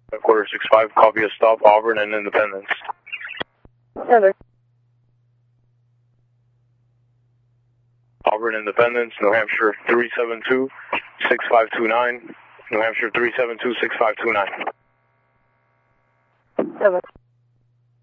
Quarter 65, copy a stop, Auburn and Independence. Heather. Auburn Independence, New Hampshire 372-6529. New Hampshire 372-6529. Heather.